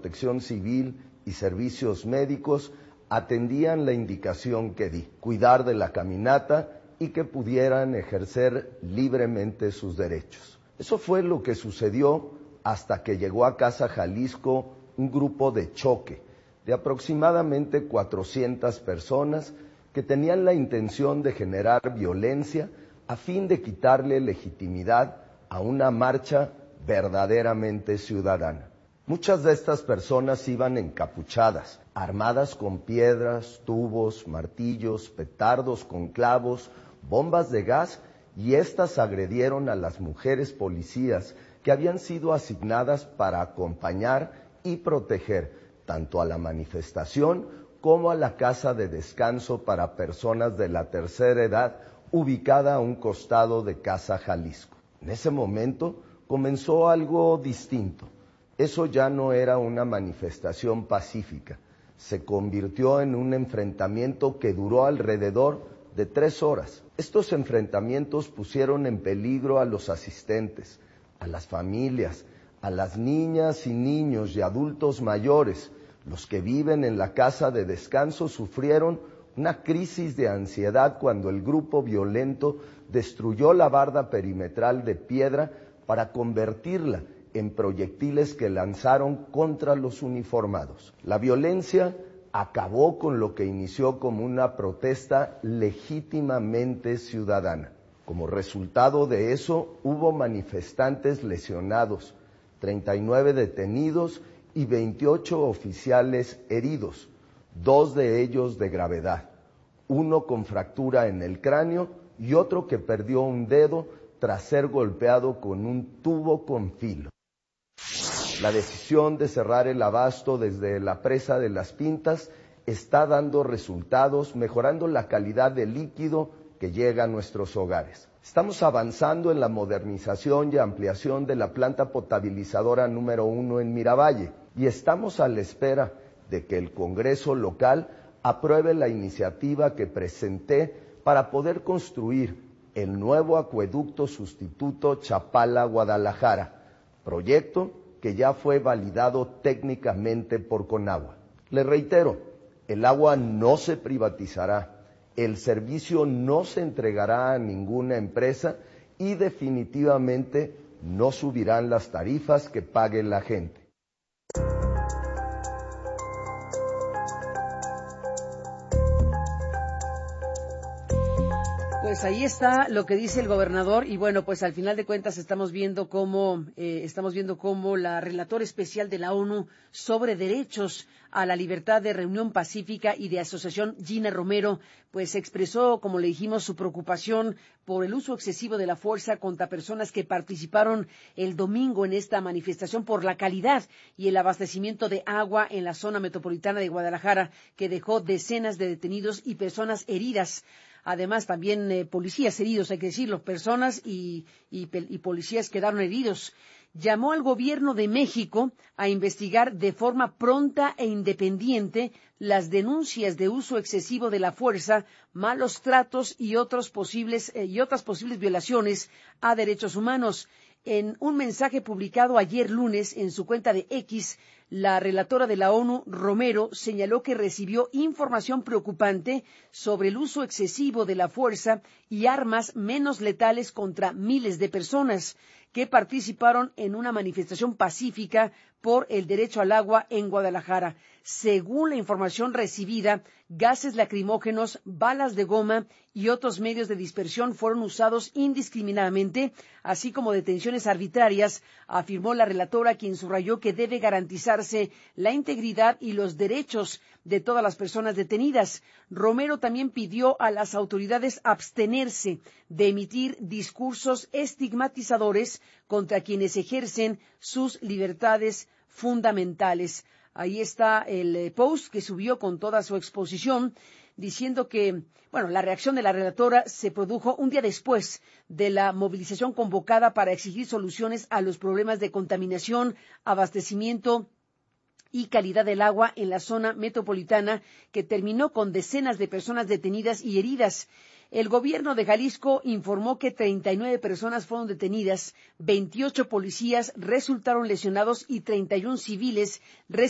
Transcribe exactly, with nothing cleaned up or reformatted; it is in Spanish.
Protección Civil y servicios médicos atendían la indicación que di, cuidar de la caminata y que pudieran ejercer libremente sus derechos. Eso fue lo que sucedió hasta que llegó a Casa Jalisco un grupo de choque de aproximadamente cuatrocientas personas que tenían la intención de generar violencia a fin de quitarle legitimidad a una marcha verdaderamente ciudadana. Muchas de estas personas iban encapuchadas, armadas con piedras, tubos, martillos, petardos con clavos, bombas de gas, y éstas agredieron a las mujeres policías que habían sido asignadas para acompañar y proteger tanto a la manifestación como a la casa de descanso para personas de la tercera edad ubicada a un costado de Casa Jalisco. En ese momento comenzó algo distinto. Eso ya no era una manifestación pacífica, se convirtió en un enfrentamiento que duró alrededor de tres horas. Estos enfrentamientos pusieron en peligro a los asistentes, a las familias, a las niñas y niños y adultos mayores. Los que viven en la casa de descanso sufrieron una crisis de ansiedad cuando el grupo violento destruyó la barda perimetral de piedra para convertirla en proyectiles que lanzaron contra los uniformados. La violencia acabó con lo que inició como una protesta legítimamente ciudadana. Como resultado de eso, hubo manifestantes lesionados, treinta y nueve detenidos y veintiocho oficiales heridos, dos de ellos de gravedad, uno con fractura en el cráneo y otro que perdió un dedo tras ser golpeado con un tubo con filo. La decisión de cerrar el abasto desde la presa de Las Pintas está dando resultados, mejorando la calidad del líquido que llega a nuestros hogares. Estamos avanzando en la modernización y ampliación de la planta potabilizadora número uno en Miravalle y estamos a la espera de que el Congreso local apruebe la iniciativa que presenté para poder construir el nuevo acueducto sustituto Chapala-Guadalajara, proyecto que ya fue validado técnicamente por Conagua. Le reitero, el agua no se privatizará, el servicio no se entregará a ninguna empresa y definitivamente no subirán las tarifas que pague la gente. Pues ahí está lo que dice el gobernador y bueno, pues al final de cuentas estamos viendo cómo eh, estamos viendo cómo la relatora especial de la ONU sobre derechos a la libertad de reunión pacífica y de asociación, Gina Romero, pues expresó, como le dijimos, su preocupación por el uso excesivo de la fuerza contra personas que participaron el domingo en esta manifestación por la calidad y el abastecimiento de agua en la zona metropolitana de Guadalajara, que dejó decenas de detenidos y personas heridas. Además, también eh, policías heridos, hay que decirlo, personas y, y, y policías quedaron heridos. Llamó al gobierno de México a investigar de forma pronta e independiente las denuncias de uso excesivo de la fuerza, malos tratos y, otros posibles, eh, y otras posibles violaciones a derechos humanos. En un mensaje publicado ayer lunes en su cuenta de X, la relatora de la ONU, Romero, señaló que recibió información preocupante sobre el uso excesivo de la fuerza y armas menos letales contra miles de personas que participaron en una manifestación pacífica por el derecho al agua en Guadalajara. Según la información recibida, gases lacrimógenos, balas de goma y otros medios de dispersión fueron usados indiscriminadamente, así como detenciones arbitrarias, afirmó la relatora, quien subrayó que debe garantizarse la integridad y los derechos de todas las personas detenidas. Romero también pidió a las autoridades abstenerse de emitir discursos estigmatizadores contra quienes ejercen sus libertades fundamentales. Ahí está el eh, post que subió con toda su exposición, diciendo que, bueno, la reacción de la relatora se produjo un día después de la movilización convocada para exigir soluciones a los problemas de contaminación, abastecimiento y calidad del agua en la zona metropolitana, que terminó con decenas de personas detenidas y heridas. El gobierno de Jalisco informó que treinta y nueve personas fueron detenidas, veintiocho policías resultaron lesionados y treinta y uno civiles